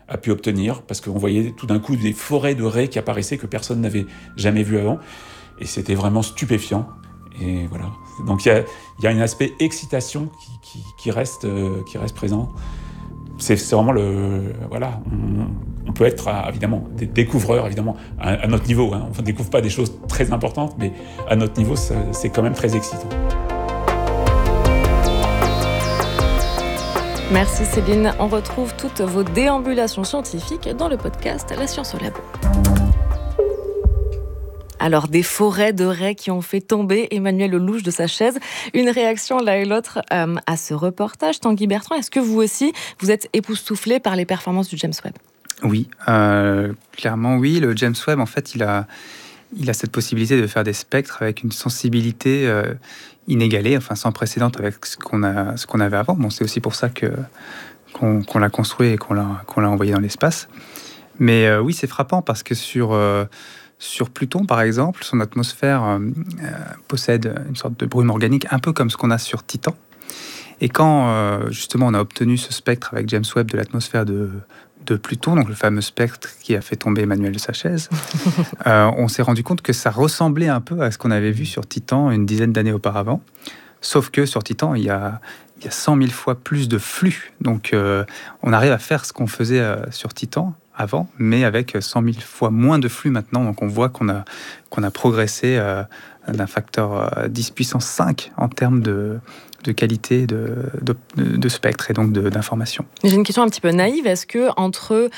a pu obtenir, parce qu'on voyait tout d'un coup des forêts de raies qui apparaissaient que personne n'avait jamais vues avant, et c'était vraiment stupéfiant. Et voilà. Donc il y a un aspect excitation qui reste présent. C'est vraiment voilà. On peut être évidemment des découvreurs, évidemment à notre niveau. Hein. On ne découvre pas des choses très importantes, mais à notre niveau, c'est quand même très excitant. Merci Céline. On retrouve toutes vos déambulations scientifiques dans le podcast La Science au Labo. Alors, des forêts de raies qui ont fait tomber Emmanuel Lelouch de sa chaise. Une réaction l'un et l'autre à ce reportage. Tanguy Bertrand, est-ce que vous aussi, vous êtes époustouflé par les performances du James Webb ? Oui, clairement oui. Le James Webb, en fait, il a cette possibilité de faire des spectres avec une sensibilité inégalée, enfin sans précédent avec ce qu'on avait avant. Bon, c'est aussi pour ça qu'on l'a construit et qu'on l'a envoyé dans l'espace. Mais oui, c'est frappant parce que sur Pluton, par exemple, son atmosphère possède une sorte de brume organique, un peu comme ce qu'on a sur Titan. Et quand, justement, on a obtenu ce spectre avec James Webb de l'atmosphère de Pluton, donc le fameux spectre qui a fait tomber Emmanuel de sa chaise, on s'est rendu compte que ça ressemblait un peu à ce qu'on avait vu sur Titan une dizaine d'années auparavant. Sauf que sur Titan, il y a 100 000 fois plus de flux. Donc, on arrive à faire ce qu'on faisait sur Titan avant, mais avec 100 000 fois moins de flux maintenant. Donc on voit qu'on a progressé d'un facteur 10 puissance 5 en termes de qualité de spectre et donc d'information. J'ai une question un petit peu naïve. Est-ce que entre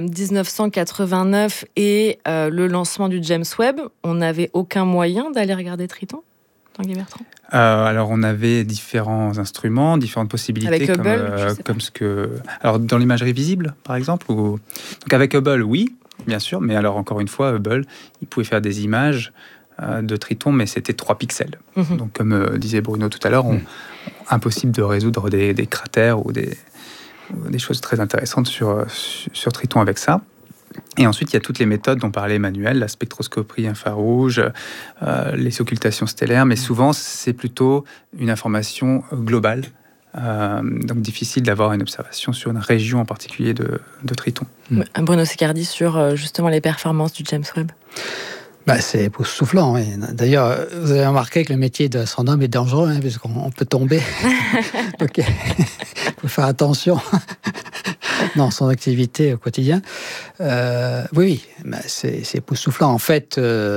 1989 et le lancement du James Webb, on n'avait aucun moyen d'aller regarder Triton, Tanguy Bertrand ? Alors, on avait différents instruments, différentes possibilités. Avec Hubble, comme ce que... Alors, dans l'imagerie visible, par exemple Donc, avec Hubble, oui, bien sûr. Mais alors, encore une fois, Hubble, il pouvait faire des images de Triton, mais c'était 3 pixels. Mm-hmm. Donc, comme disait Bruno tout à l'heure, impossible de résoudre des cratères ou des choses très intéressantes sur Triton avec ça. Et ensuite, il y a toutes les méthodes dont parlait Emmanuel, la spectroscopie infrarouge, les occultations stellaires, mais souvent, c'est plutôt une information globale. Donc, difficile d'avoir une observation sur une région en particulier de Triton. Bruno Siccardi, sur justement les performances du James Webb. C'est époustouflant. Oui. D'ailleurs, vous avez remarqué que le métier d'astronome est dangereux, puisqu'on peut tomber. Donc, il faut faire attention dans son activité au quotidien. Oui, c'est époustouflant. En fait,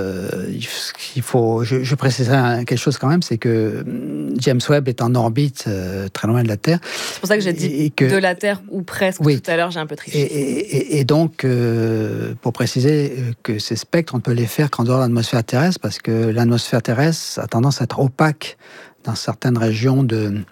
je préciserai quelque chose quand même, c'est que James Webb est en orbite très loin de la Terre. C'est pour ça que j'ai dit de la Terre ou presque. Oui. Tout à l'heure, j'ai un peu triché. Et donc, pour préciser que ces spectres, on peut les faire qu'en dehors de l'atmosphère terrestre, parce que l'atmosphère terrestre a tendance à être opaque dans certaines régions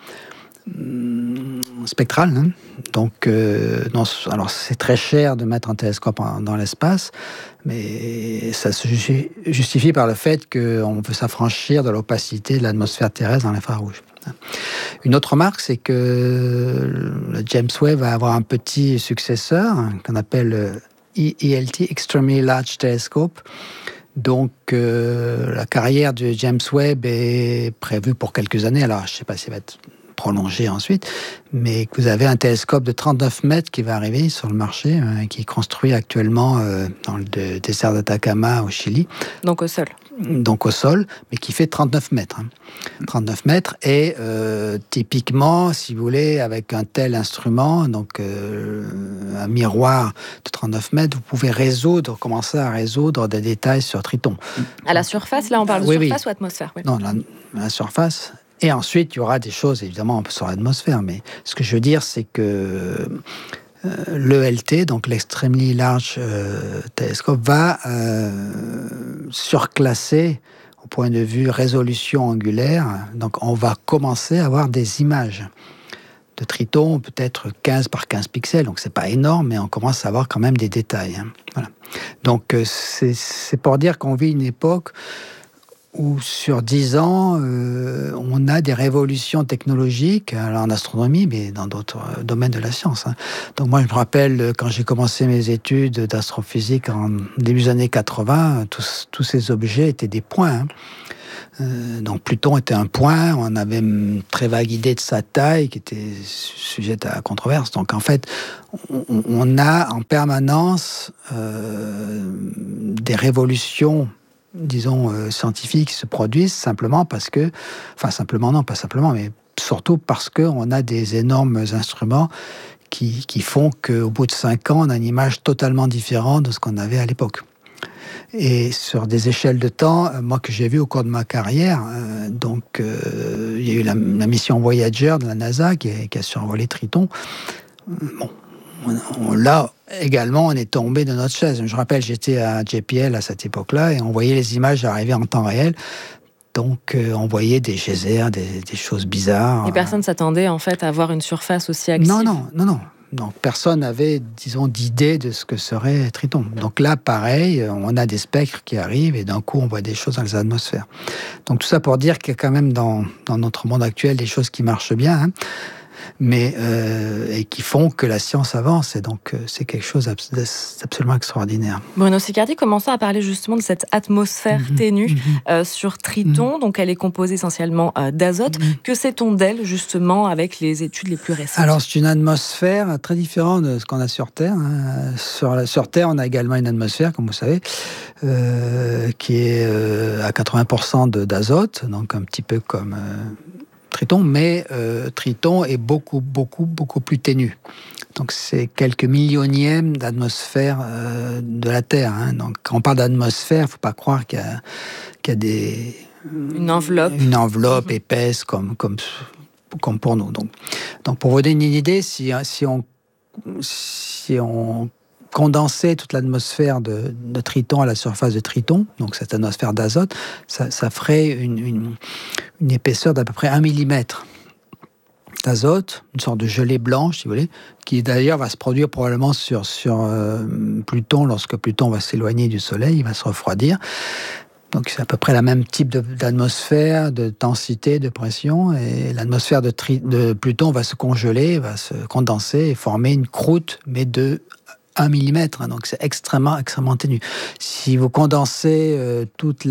spectrales. Hein. Donc, alors c'est très cher de mettre un télescope dans l'espace, mais ça se justifie par le fait qu'on veut s'affranchir de l'opacité de l'atmosphère terrestre dans l'infrarouge. Une autre remarque, c'est que le James Webb va avoir un petit successeur qu'on appelle ELT, Extremely Large Telescope. Donc, la carrière de James Webb est prévue pour quelques années. Alors, je ne sais pas s'il va être prolongé ensuite, mais que vous avez un télescope de 39 mètres qui va arriver sur le marché, qui est construit actuellement dans le désert d'Atacama au Chili. Donc au sol, mais qui fait 39 mètres. 39 mètres, et typiquement, si vous voulez, avec un tel instrument, donc un miroir de 39 mètres, vous pouvez commencer à résoudre des détails sur Triton. À la surface, là on parle de surface ou atmosphère ? Non, la surface. Et ensuite, il y aura des choses, évidemment, sur l'atmosphère. Mais ce que je veux dire, c'est que l'ELT, donc l'Extremely Large Telescope, va surclasser au point de vue résolution angulaire. Donc, on va commencer à avoir des images de Triton, peut-être 15 par 15 pixels. Donc, c'est pas énorme, mais on commence à avoir quand même des détails. Voilà. Donc, c'est pour dire qu'on vit une époque où sur 10 ans, on a des révolutions technologiques, alors en astronomie, mais dans d'autres domaines de la science. Donc moi, je me rappelle, quand j'ai commencé mes études d'astrophysique en début des années 80, tous ces objets étaient des points. Donc Pluton était un point, on avait une très vague idée de sa taille qui était sujette à controverse. Donc en fait, on a en permanence des révolutions, disons, scientifiques qui se produisent simplement parce que, enfin simplement non, pas simplement, mais surtout parce qu'on a des énormes instruments qui font qu'au bout de 5 ans, on a une image totalement différente de ce qu'on avait à l'époque. Et sur des échelles de temps, moi que j'ai vu au cours de ma carrière, il y a eu la mission Voyager de la NASA qui a survolé Triton. Bon, là également, on est tombé de notre chaise. Je rappelle, j'étais à JPL à cette époque-là et on voyait les images arriver en temps réel. Donc, on voyait des geysers, des choses bizarres. Et personne ne s'attendait en fait à voir une surface aussi active. Non. Donc, personne n'avait, disons, d'idée de ce que serait Triton. Donc là, pareil, on a des spectres qui arrivent et d'un coup, on voit des choses dans les atmosphères. Donc tout ça pour dire qu'il y a quand même dans notre monde actuel des choses qui marchent bien, mais et qui font que la science avance. Et donc, c'est quelque chose d'absolument extraordinaire. Bruno Siccardi, commençons à parler justement de cette atmosphère ténue sur Triton. Donc, elle est composée essentiellement d'azote. Que sait-on d'elle, justement, avec les études les plus récentes ? Alors, c'est une atmosphère très différente de ce qu'on a sur Terre. Sur Terre, on a également une atmosphère, comme vous savez, qui est à 80% d'azote, donc un petit peu comme Triton, mais Triton est beaucoup plus ténu. Donc c'est quelques millionièmes d'atmosphère de la Terre. Donc quand on parle d'atmosphère, il ne faut pas croire qu'il y a une enveloppe épaisse comme pour nous. Donc pour vous donner une idée, si on condensait toute l'atmosphère de Triton à la surface de Triton, donc cette atmosphère d'azote, ça ferait une épaisseur d'à peu près 1 mm d'azote, une sorte de gelée blanche, si vous voulez, qui d'ailleurs va se produire probablement sur Pluton, lorsque Pluton va s'éloigner du Soleil, il va se refroidir. Donc c'est à peu près le même type d'atmosphère, de densité, de pression, et l'atmosphère de Pluton va se congeler, va se condenser et former une croûte, mais de 1 mm, donc c'est extrêmement ténu. Si vous condensez toute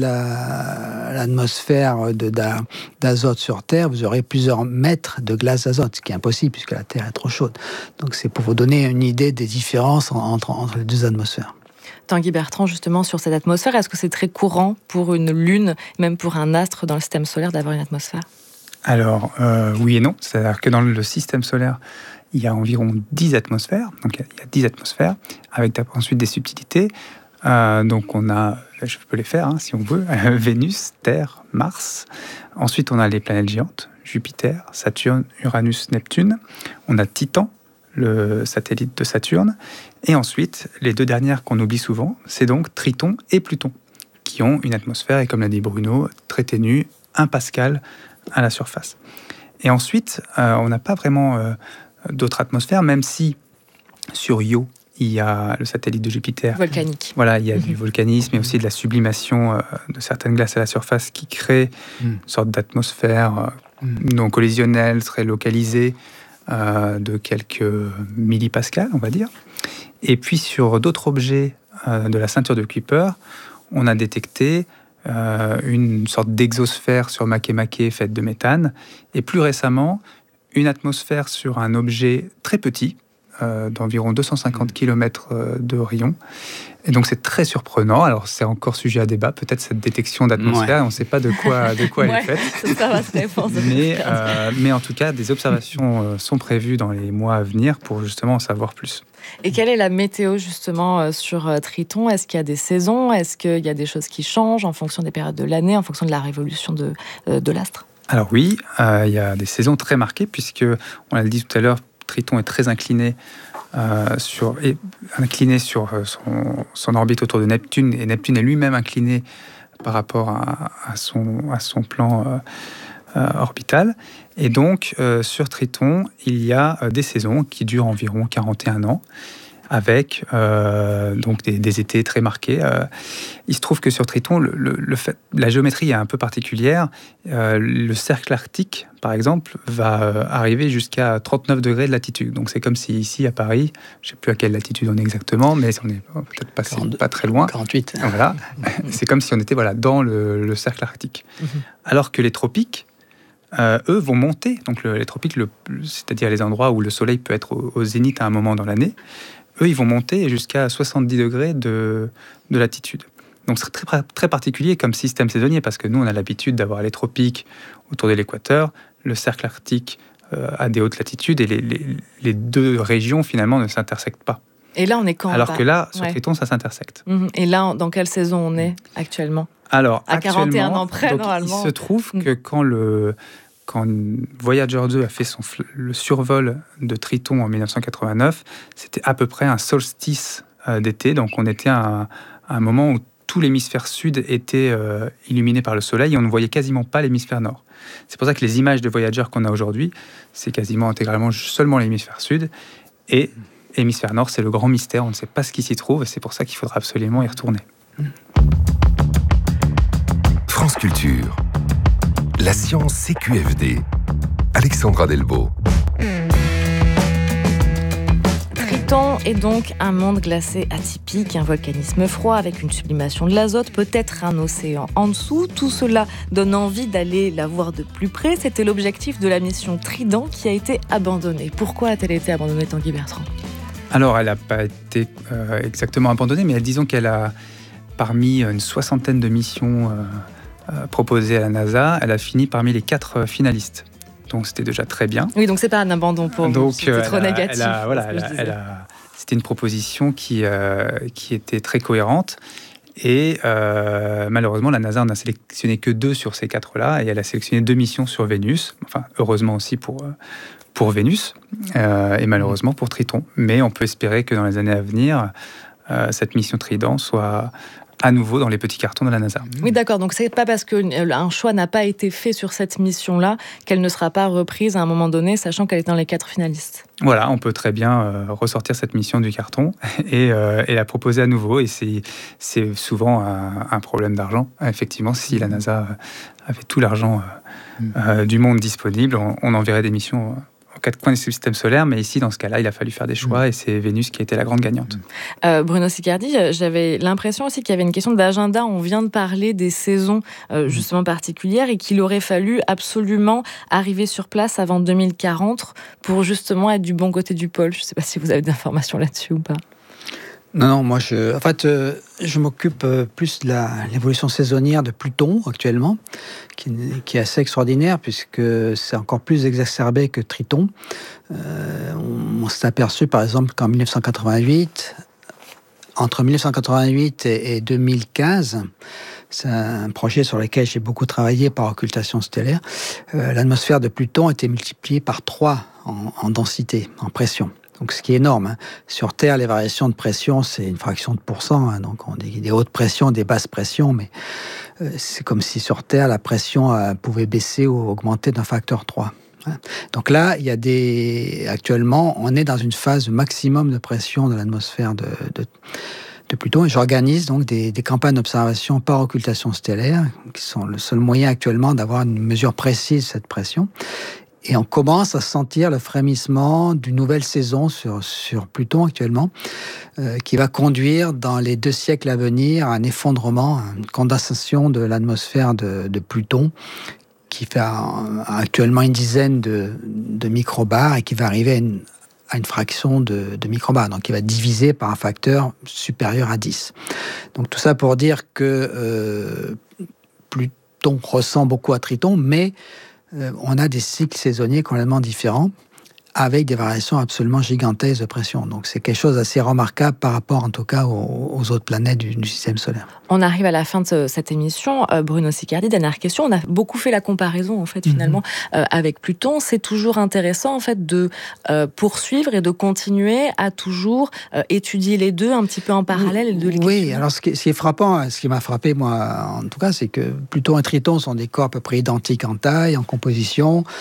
l'atmosphère d'azote sur Terre, vous aurez plusieurs mètres de glace d'azote, ce qui est impossible puisque la Terre est trop chaude. Donc c'est pour vous donner une idée des différences entre les deux atmosphères. Tanguy Bertrand, justement, sur cette atmosphère, est-ce que c'est très courant pour une lune, même pour un astre dans le système solaire, d'avoir une atmosphère ? Alors, oui et non. C'est-à-dire que dans le système solaire, il y a environ 10 atmosphères. Donc, il y a 10 atmosphères, avec ensuite des subtilités. Donc, on a, je peux les faire si on veut, Vénus, Terre, Mars. Ensuite, on a les planètes géantes, Jupiter, Saturne, Uranus, Neptune. On a Titan, le satellite de Saturne. Et ensuite, les deux dernières qu'on oublie souvent, c'est donc Triton et Pluton, qui ont une atmosphère, et comme l'a dit Bruno, très ténue, 1 pascal à la surface. Et ensuite, on n'a pas vraiment d'autres atmosphères, même si sur Io, il y a le satellite de Jupiter. Volcanique. Voilà, il y a du volcanisme et aussi de la sublimation de certaines glaces à la surface qui crée une sorte d'atmosphère non collisionnelle, très localisée, de quelques millipascales, on va dire. Et puis sur d'autres objets de la ceinture de Kuiper, on a détecté une sorte d'exosphère sur Makemake faite de méthane, et plus récemment, une atmosphère sur un objet très petit, d'environ 250 km de rayon. Et donc c'est très surprenant. Alors c'est encore sujet à débat, peut-être cette détection d'atmosphère, on ne sait pas de quoi elle est faite. Ça va se répondre. Mais en tout cas, des observations sont prévues dans les mois à venir pour justement en savoir plus. Et quelle est la météo justement sur Triton ? Est-ce qu'il y a des saisons ? Est-ce qu'il y a des choses qui changent en fonction des périodes de l'année, en fonction de la révolution de l'astre ? Alors oui, il y a des saisons très marquées, puisque, on l'a dit tout à l'heure, Triton est très incliné sur son orbite autour de Neptune, et Neptune est lui-même incliné par rapport à son plan orbital. Et donc, sur Triton, il y a des saisons qui durent environ 41 ans. avec donc des étés très marqués. Il se trouve que sur Triton, la géométrie est un peu particulière. Le cercle arctique, par exemple, va arriver jusqu'à 39 degrés de latitude. Donc c'est comme si ici, à Paris, je ne sais plus à quelle latitude on est exactement, mais on est peut-être pas très loin. 48. Voilà. C'est comme si on était dans le cercle arctique. Alors que les tropiques, eux, vont monter. Donc les tropiques, c'est-à-dire les endroits où le soleil peut être au zénith à un moment dans l'année, eux, ils vont monter jusqu'à 70 degrés de latitude. Donc c'est très, très particulier comme système saisonnier, parce que nous, on a l'habitude d'avoir les tropiques autour de l'équateur, le cercle arctique à des hautes latitudes, et les deux régions, finalement, ne s'intersectent pas. Et là, on est quand? Alors que là, sur Triton, ça s'intersecte. Et là, dans quelle saison on est actuellement? Alors, à 41 ans près, donc, normalement. Il se trouve que quand Voyager 2 a fait le survol de Triton en 1989, c'était à peu près un solstice d'été. Donc on était à un moment où tout l'hémisphère sud était illuminé par le soleil et on ne voyait quasiment pas l'hémisphère nord. C'est pour ça que les images de Voyager qu'on a aujourd'hui, c'est quasiment intégralement seulement l'hémisphère sud. Et l'hémisphère nord, c'est le grand mystère. On ne sait pas ce qui s'y trouve et c'est pour ça qu'il faudra absolument y retourner. France Culture. La science CQFD. Alexandra Delbo. Triton est donc un monde glacé atypique, un volcanisme froid avec une sublimation de l'azote, peut-être un océan en dessous. Tout cela donne envie d'aller la voir de plus près. C'était l'objectif de la mission Trident qui a été abandonnée. Pourquoi a-t-elle été abandonnée, Tanguy Bertrand ? Alors, elle n'a pas été exactement abandonnée, mais disons qu'elle a, parmi une soixantaine de missions proposées à la NASA, elle a fini parmi les 4 finalistes. Donc c'était déjà très bien. Oui, donc c'est pas un abandon pour vous, c'était trop négatif. C'était une proposition qui était très cohérente. Et malheureusement, la NASA n'en a sélectionné que 2 sur ces 4-là, et elle a sélectionné 2 missions sur Vénus. Enfin, heureusement aussi pour Vénus, et malheureusement pour Triton. Mais on peut espérer que dans les années à venir, cette mission Trident soit à nouveau dans les petits cartons de la NASA. Oui, d'accord. Donc, c'est pas parce qu'un choix n'a pas été fait sur cette mission-là qu'elle ne sera pas reprise à un moment donné, sachant qu'elle est dans les 4 finalistes. Voilà, on peut très bien ressortir cette mission du carton et la proposer à nouveau. Et c'est souvent un problème d'argent. Effectivement, si la NASA avait tout l'argent du monde disponible, on enverrait des missions aux 4 coins du système solaire, mais ici, dans ce cas-là, il a fallu faire des choix et c'est Vénus qui a été la grande gagnante. Bruno Siccardi, j'avais l'impression aussi qu'il y avait une question d'agenda. On vient de parler des saisons justement particulières et qu'il aurait fallu absolument arriver sur place avant 2040 pour justement être du bon côté du pôle. Je ne sais pas si vous avez des informations là-dessus ou pas. Non, moi je m'occupe plus de l'évolution saisonnière de Pluton actuellement, qui est assez extraordinaire puisque c'est encore plus exacerbé que Triton. On s'est aperçu par exemple qu'en 1988, entre 1988 et 2015, c'est un projet sur lequel j'ai beaucoup travaillé par occultation stellaire, l'atmosphère de Pluton était multipliée par 3 en densité, en pression. Donc, ce qui est énorme. Hein. Sur Terre, les variations de pression, c'est une fraction de pourcent. Hein. Donc, on dit des hautes pressions, des basses pressions, mais c'est comme si sur Terre, la pression pouvait baisser ou augmenter d'un facteur 3. Hein. Donc là, actuellement, on est dans une phase maximum de pression de l'atmosphère de Pluton. Et j'organise donc des campagnes d'observation par occultation stellaire, qui sont le seul moyen actuellement d'avoir une mesure précise de cette pression. Et on commence à sentir le frémissement d'une nouvelle saison sur Pluton actuellement, qui va conduire dans les 2 siècles à venir à un effondrement, à une condensation de l'atmosphère de Pluton, qui fait actuellement une dizaine de microbars et qui va arriver à une fraction de microbars, donc qui va diviser par un facteur supérieur à 10. Donc tout ça pour dire que Pluton ressemble beaucoup à Triton, mais on a des cycles saisonniers complètement différents avec des variations absolument gigantesques de pression. Donc c'est quelque chose d'assez remarquable par rapport en tout cas aux autres planètes du système solaire. On arrive à la fin de cette émission. Bruno Siccardi, dernière question. On a beaucoup fait la comparaison en fait finalement avec Pluton. C'est toujours intéressant en fait de poursuivre et de continuer à toujours étudier les deux un petit peu en parallèle et de les questionner. Alors ce qui est frappant, ce qui m'a frappé moi en tout cas, c'est que Pluton et Triton sont des corps à peu près identiques en taille, en composition.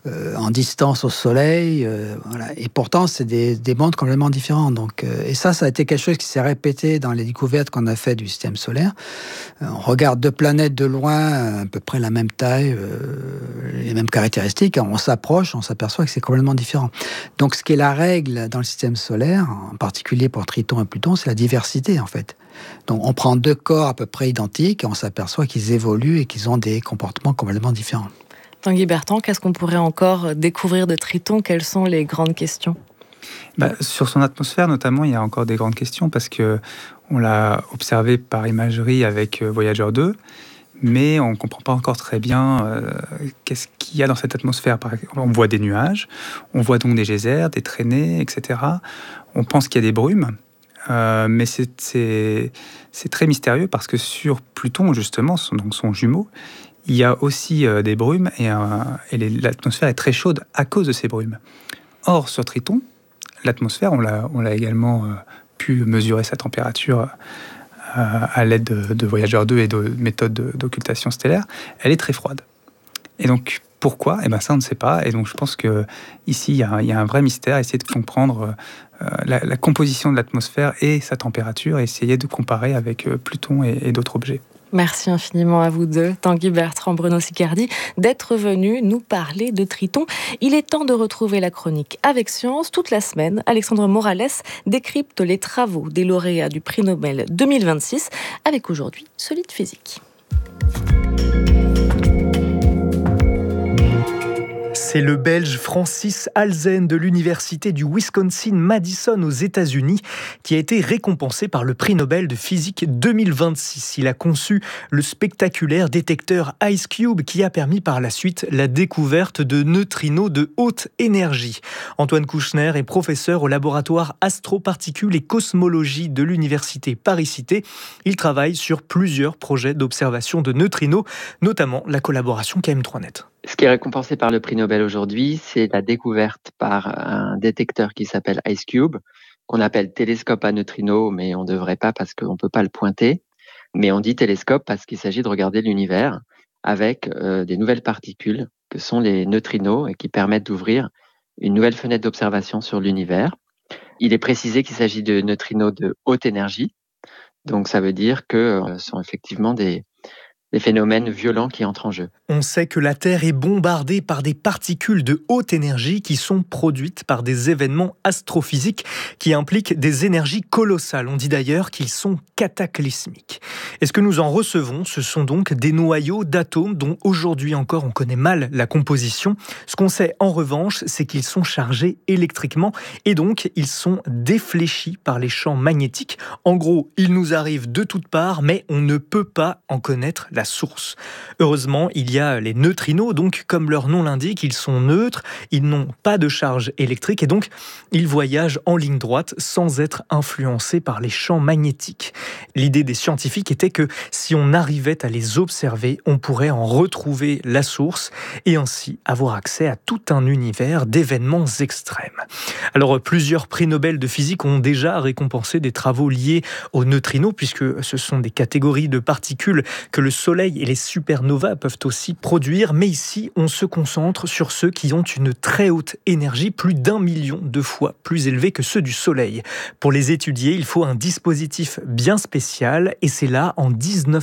en distance au Soleil. Voilà. Et pourtant, c'est des mondes complètement différents. Donc, et ça a été quelque chose qui s'est répété dans les découvertes qu'on a fait du système solaire. On regarde deux planètes de loin, à peu près la même taille, les mêmes caractéristiques. On s'approche, on s'aperçoit que c'est complètement différent. Donc, ce qui est la règle dans le système solaire, en particulier pour Triton et Pluton, c'est la diversité, en fait. Donc, on prend deux corps à peu près identiques et on s'aperçoit qu'ils évoluent et qu'ils ont des comportements complètement différents. Tanguy Bertrand, qu'est-ce qu'on pourrait encore découvrir de Triton ? Quelles sont les grandes questions ? Sur son atmosphère, notamment, il y a encore des grandes questions parce qu'on l'a observé par imagerie avec Voyager 2, mais on ne comprend pas encore très bien qu'est-ce qu'il y a dans cette atmosphère. On voit des nuages, on voit donc des geysers, des traînées, etc. On pense qu'il y a des brumes. Mais c'est très mystérieux parce que sur Pluton, justement, son jumeau, il y a aussi des brumes et l'atmosphère est très chaude à cause de ces brumes. Or, sur Triton, l'atmosphère, on l'a également pu mesurer sa température à l'aide de Voyager 2 et de méthodes d'occultation stellaire, elle est très froide. Et donc, pourquoi ? Ça, on ne sait pas. Et donc, je pense qu'ici, il y a un vrai mystère, essayer de comprendre la composition de l'atmosphère et sa température, et essayer de comparer avec Pluton et d'autres objets. Merci infiniment à vous deux, Tanguy Bertrand, Bruno Siccardi, d'être venus nous parler de Triton. Il est temps de retrouver la chronique Avec Science. Toute la semaine, Alexandre Morales décrypte les travaux des lauréats du prix Nobel 2026, avec aujourd'hui Solide Physique. C'est le Belge Francis Halzen de l'université du Wisconsin-Madison aux États-Unis qui a été récompensé par le prix Nobel de physique 2026. Il a conçu le spectaculaire détecteur IceCube qui a permis par la suite la découverte de neutrinos de haute énergie. Antoine Kouchner est professeur au laboratoire astroparticules et cosmologie de l'université Paris-Cité. Il travaille sur plusieurs projets d'observation de neutrinos, notamment la collaboration KM3Net. Ce qui est récompensé par le prix Nobel aujourd'hui, c'est la découverte par un détecteur qui s'appelle IceCube, qu'on appelle télescope à neutrinos, mais on ne devrait pas parce qu'on ne peut pas le pointer. Mais on dit télescope parce qu'il s'agit de regarder l'univers avec des nouvelles particules que sont les neutrinos et qui permettent d'ouvrir une nouvelle fenêtre d'observation sur l'univers. Il est précisé qu'il s'agit de neutrinos de haute énergie. Donc ça veut dire que ce sont effectivement des phénomènes violents qui entrent en jeu. On sait que la Terre est bombardée par des particules de haute énergie qui sont produites par des événements astrophysiques qui impliquent des énergies colossales. On dit d'ailleurs qu'ils sont cataclysmiques. Et ce que nous en recevons, ce sont donc des noyaux d'atomes dont aujourd'hui encore on connaît mal la composition. Ce qu'on sait en revanche, c'est qu'ils sont chargés électriquement et donc ils sont défléchis par les champs magnétiques. En gros, ils nous arrivent de toutes parts, mais on ne peut pas en connaître la source. Heureusement, il y a les neutrinos, donc comme leur nom l'indique, ils sont neutres, ils n'ont pas de charge électrique et donc ils voyagent en ligne droite sans être influencés par les champs magnétiques. L'idée des scientifiques était que si on arrivait à les observer, on pourrait en retrouver la source et ainsi avoir accès à tout un univers d'événements extrêmes. Alors, plusieurs prix Nobel de physique ont déjà récompensé des travaux liés aux neutrinos puisque ce sont des catégories de particules que le Soleil et les supernovas peuvent aussi produire, mais ici, on se concentre sur ceux qui ont une très haute énergie, plus d'1 million de fois plus élevée que ceux du Soleil. Pour les étudier, il faut un dispositif bien spécial, et c'est là, en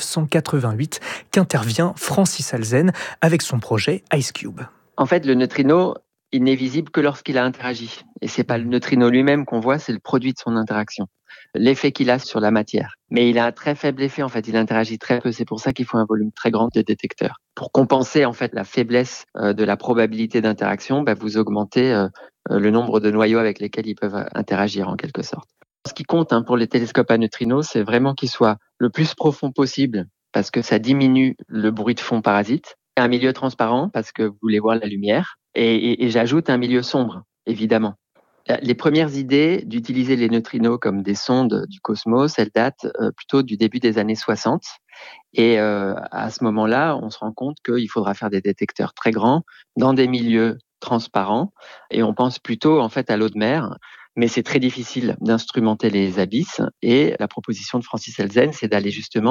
1988, qu'intervient Francis Halzen avec son projet IceCube. En fait, le neutrino, il n'est visible que lorsqu'il a interagi. Et c'est pas le neutrino lui-même qu'on voit, c'est le produit de son interaction. L'effet qu'il a sur la matière. Mais il a un très faible effet, en fait, il interagit très peu. C'est pour ça qu'il faut un volume très grand de détecteurs. Pour compenser, en fait, la faiblesse de la probabilité d'interaction, vous augmentez le nombre de noyaux avec lesquels ils peuvent interagir, en quelque sorte. Ce qui compte pour les télescopes à neutrinos, c'est vraiment qu'ils soient le plus profond possible, parce que ça diminue le bruit de fond parasite. Un milieu transparent, parce que vous voulez voir la lumière. Et j'ajoute un milieu sombre, évidemment. Les premières idées d'utiliser les neutrinos comme des sondes du cosmos, elles datent plutôt du début des années 60. Et à ce moment-là, on se rend compte qu'il faudra faire des détecteurs très grands dans des milieux transparents. Et on pense plutôt en fait à l'eau de mer. Mais c'est très difficile d'instrumenter les abysses. Et la proposition de Francis Halzen, c'est d'aller justement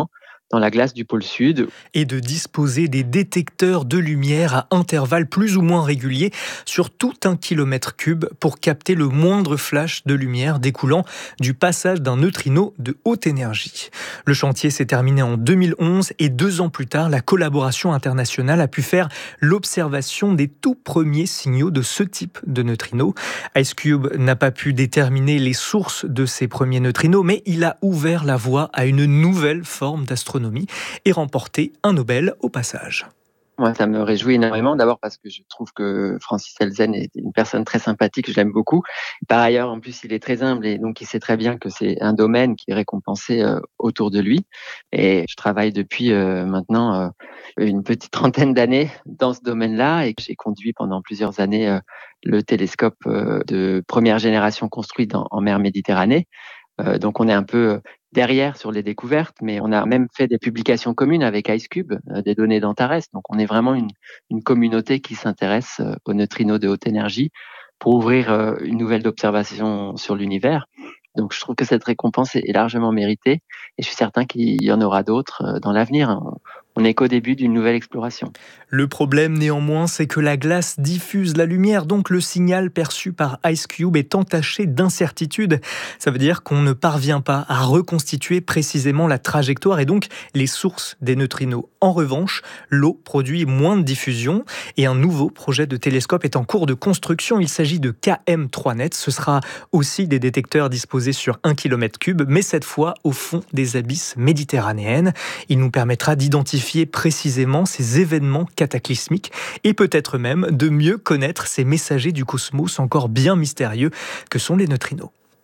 dans la glace du pôle Sud. Et de disposer des détecteurs de lumière à intervalles plus ou moins réguliers sur tout 1 kilomètre cube pour capter le moindre flash de lumière découlant du passage d'un neutrino de haute énergie. Le chantier s'est terminé en 2011 et 2 ans plus tard, la collaboration internationale a pu faire l'observation des tout premiers signaux de ce type de neutrinos. IceCube n'a pas pu déterminer les sources de ces premiers neutrinos, mais il a ouvert la voie à une nouvelle forme d'astronomie et remporté un Nobel au passage. Moi, ça me réjouit énormément, d'abord parce que je trouve que Francis Elzen est une personne très sympathique, je l'aime beaucoup. Par ailleurs, en plus, il est très humble et donc il sait très bien que c'est un domaine qui est récompensé autour de lui. Et je travaille depuis maintenant une petite trentaine d'années dans ce domaine-là et j'ai conduit pendant plusieurs années le télescope de première génération construit en mer Méditerranée. Donc on est un peu derrière sur les découvertes, mais on a même fait des publications communes avec IceCube, des données d'Antares. Donc on est vraiment une communauté qui s'intéresse aux neutrinos de haute énergie pour ouvrir une nouvelle observation sur l'univers. Donc je trouve que cette récompense est largement méritée et je suis certain qu'il y en aura d'autres dans l'avenir. On n'est qu'au début d'une nouvelle exploration. Le problème néanmoins, c'est que la glace diffuse la lumière, donc le signal perçu par IceCube est entaché d'incertitude. Ça veut dire qu'on ne parvient pas à reconstituer précisément la trajectoire et donc les sources des neutrinos. En revanche, l'eau produit moins de diffusion et un nouveau projet de télescope est en cours de construction. Il s'agit de KM3Net. Ce sera aussi des détecteurs disposés sur 1 km3, mais cette fois au fond des abysses méditerranéennes. Il nous permettra d'identifier précisément ces événements cataclysmiques et peut-être même de mieux connaître ces messagers du cosmos encore bien mystérieux que sont les neutrinos.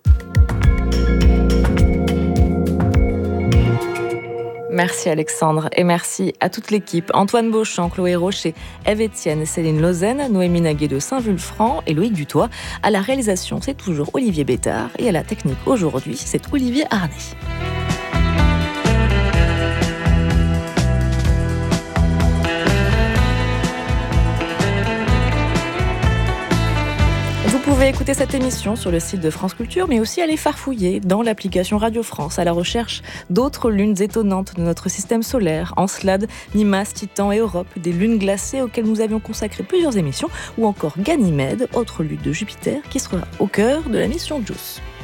Merci Alexandre et merci à toute l'équipe. Antoine Beauchamp, Chloé Rocher, Ève Etienne, Céline Lausanne, Noémie Naguet de Saint-Vulfranc et Loïc Dutoit. À la réalisation, c'est toujours Olivier Bétard et à la technique aujourd'hui, c'est Olivier Arnay. Vous pouvez écouter cette émission sur le site de France Culture, mais aussi aller farfouiller dans l'application Radio France à la recherche d'autres lunes étonnantes de notre système solaire, Encelade, Mimas, Titan et Europe, des lunes glacées auxquelles nous avions consacré plusieurs émissions, ou encore Ganymède, autre lune de Jupiter, qui sera au cœur de la mission JUICE.